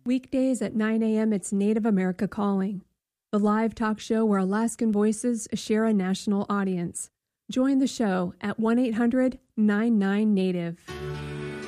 Weekdays at 9 a.m., it's Native America Calling, the live talk show where Alaskan voices share a national audience. Join the show at 1-800-99-NATIVE.